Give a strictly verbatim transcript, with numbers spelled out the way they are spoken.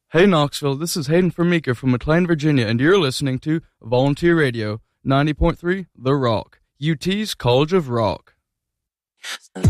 Hey Knoxville, this is Hayden Formica from McLean, Virginia, and you're listening to Volunteer Radio, ninety point three The Rock, U T's College of Rock.